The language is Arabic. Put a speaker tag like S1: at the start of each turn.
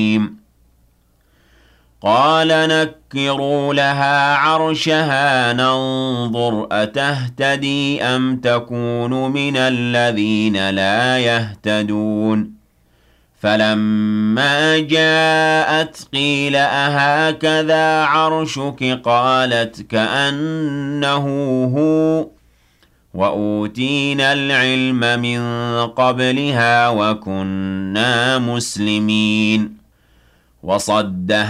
S1: قال نكروا لها عرشها ننظر أتهتدي أم تكون من الذين لا يهتدون فلما جاءت قيل أهكذا عرشك قالت كأنه هو وأوتينا العلم من قبلها وكنا مسلمين وصدها